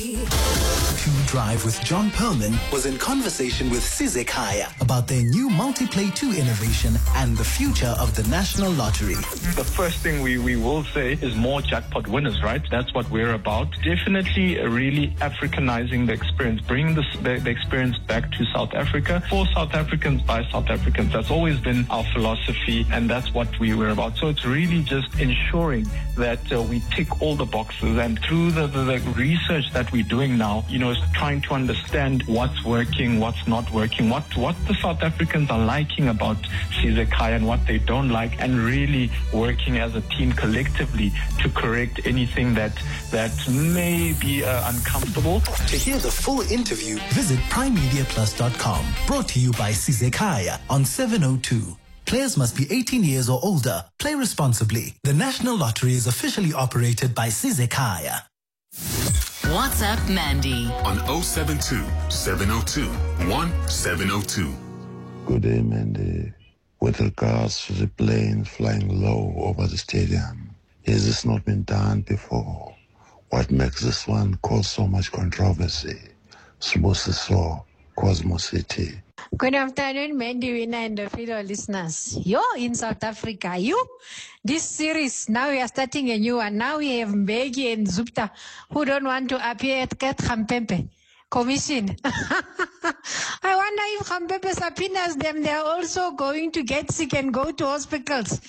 2 Drive with John Perlman was in conversation with Sizekaya about their new Multiplay 2 innovation and the future of the National Lottery. The first thing we will say is more jackpot winners, right? That's what we're about. Definitely really Africanizing the experience, bringing the experience back to South Africa for South Africans by South Africans. That's always been our philosophy, and that's what we were about. So it's really just ensuring that we tick all the boxes, and through the research that we're doing now, is trying to understand what's working, what's not working, what the South Africans are liking about Sizekaya and what they don't like, and really working as a team collectively to correct anything that may be uncomfortable. To hear the full interview, visit primemediaplus.com. Brought to you by Sizekaya on 702. Players must be 18 years or older. Play responsibly. The National Lottery is officially operated by Sizekaya. What's up, Mandy? On 072 702 1702. Good day, Mandy. With regards to the plane flying low over the stadium, has this not been done before? What makes this one cause so much controversy? Sibusiso, Cosmo City. Good afternoon, Mandy Wina and the fellow listeners. You're in South Africa. This series, now we are starting a new one. Now we have Mbeki and Zupta who don't want to appear at Ket Khampempe Commission. I wonder if Khampempe subpoenas them, they're also going to get sick and go to hospitals.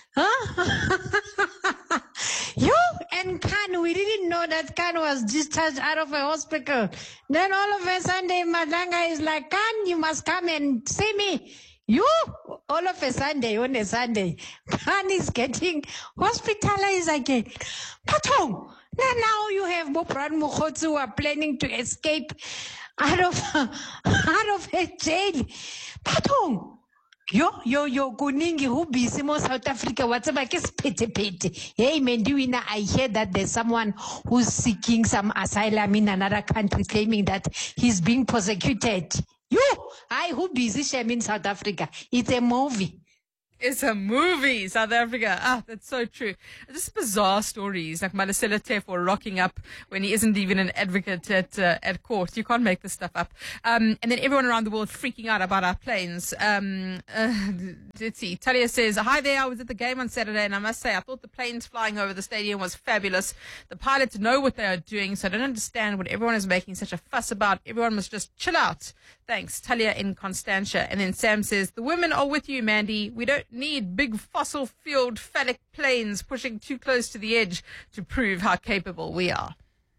Huh? You and Khan, we didn't know that Khan was discharged out of a hospital. Then all of a sudden, Madanga is like, Khan, you must come and see me. All of a Sunday, on a Sunday, Khan is getting hospitalized again. Patong, now you have Bopran Mukhotsu who are planning to escape out of a jail. Patong. Yo, kuningi who busy mo South Africa, whatever kes pete. Hey, Mendiwina, I hear that there's someone who's seeking some asylum in another country claiming that he's being persecuted. Who busy shame in South Africa? It's a movie. It's a movie, South Africa. That's so true. Just bizarre stories, like Malasela Tefo rocking up when he isn't even an advocate at court. You can't make this stuff up. And then everyone around the world freaking out about our planes. Let's see. Talia says, hi there, I was at the game on Saturday, and I must say, I thought the planes flying over the stadium was fabulous. The pilots know what they are doing, so I don't understand what everyone is making such a fuss about. Everyone must just chill out. Thanks, Talia in Constantia. And then Sam says, the women are with you, Mandy. We don't need big fossil-fueled phallic planes pushing too close to the edge to prove how capable we are.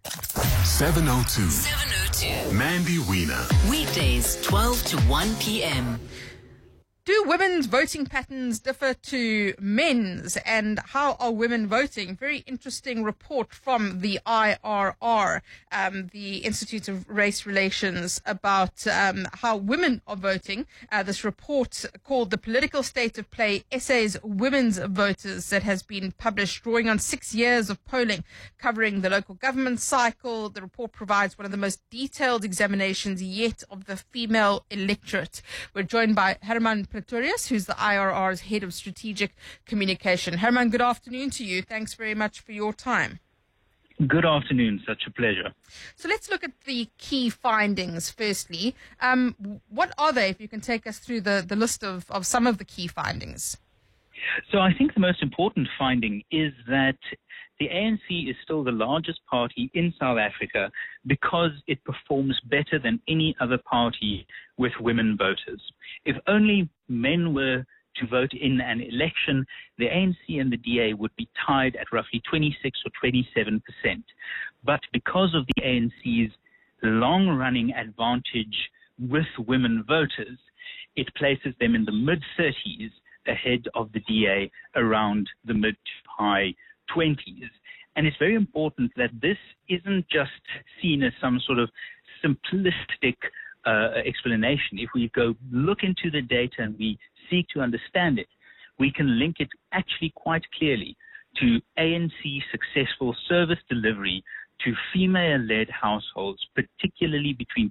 702. Mandy Wiener. Weekdays, 12 to 1 p.m. Do women's voting patterns differ to men's, and how are women voting? Very interesting report from the IRR, the Institute of Race Relations, about how women are voting. This report called The Political State of Play, Essays Women's Voters, that has been published, drawing on 6 years of polling covering the local government cycle. The report provides one of the most detailed examinations yet of the female electorate. We're joined by Herman Pretorius, who's the IRR's head of strategic communication. Herman, good afternoon to you. Thanks very much for your time. Good afternoon. Such a pleasure. So let's look at the key findings firstly. What are they, if you can take us through the list of some of the key findings? So I think the most important finding is that the ANC is still the largest party in South Africa because it performs better than any other party with women voters. If only men were to vote in an election, the ANC and the DA would be tied at roughly 26 or 27%. But because of the ANC's long-running advantage with women voters, it places them in the mid-30s ahead of the DA around the mid to high 20s. And it's very important that this isn't just seen as some sort of simplistic explanation. If we go look into the data and we seek to understand it, we can link it actually quite clearly to ANC successful service delivery to female-led households, particularly between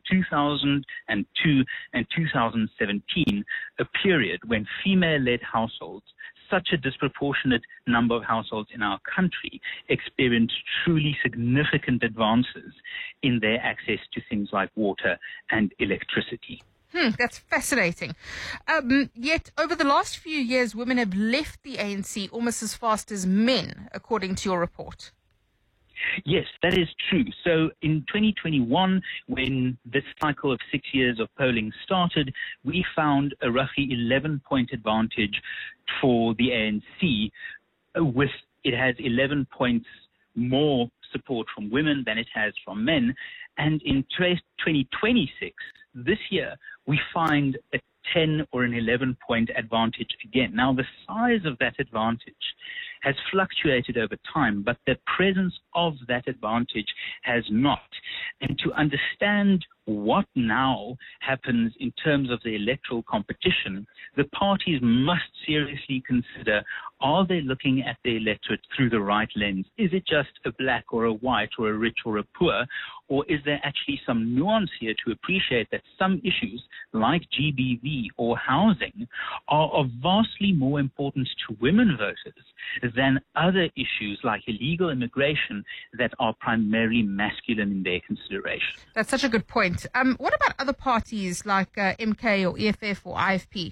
2002 and 2017, a period when female-led households such a disproportionate number of households in our country experience truly significant advances in their access to things like water and electricity. That's fascinating. Yet, over the last few years, women have left the ANC almost as fast as men, according to your report. Yes, that is true. So in 2021, when this cycle of 6 years of polling started, we found a roughly 11-point advantage for the ANC. It has 11 points more support from women than it has from men. And in 2026, this year, we find a 10 or an 11-point advantage again. Now, the size of that advantage has fluctuated over time, but the presence of that advantage has not. And to understand what now happens in terms of the electoral competition, the parties must seriously consider, are they looking at the electorate through the right lens? Is it just a black or a white or a rich or a poor? Or is there actually some nuance here to appreciate that some issues like GBV or housing are of vastly more importance to women voters than other issues like illegal immigration that are primarily masculine in their consideration? That's such a good point. What about other parties like MK or EFF or IFP?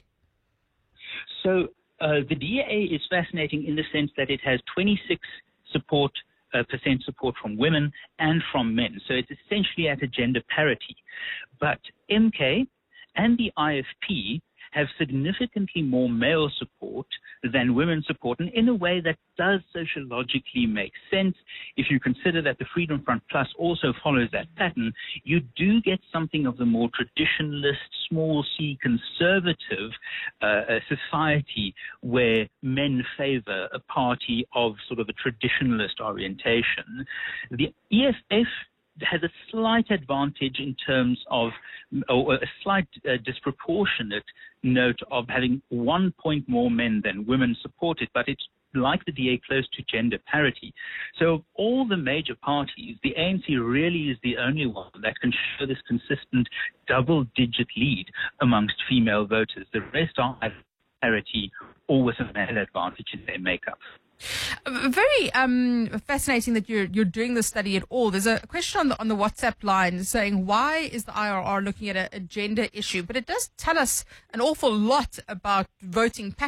So the DA is fascinating in the sense that it has 26% support from women and from men. So it's essentially at a gender parity. But MK and the IFP have significantly more male support than women support, and in a way that does sociologically make sense. If you consider that the Freedom Front Plus also follows that pattern, you do get something of the more traditionalist, small c conservative society where men favor a party of sort of a traditionalist orientation. The EFF has a slight advantage in terms of, or a slight disproportionate note of having 1 point more men than women support it, but it's like the DA close to gender parity. So of all the major parties, the ANC really is the only one that can show this consistent double-digit lead amongst female voters. The rest are at parity or with a male advantage in their makeup. Very fascinating that you're doing this study at all. There's a question on the WhatsApp line saying, why is the IRR looking at a gender issue? But it does tell us an awful lot about voting patterns.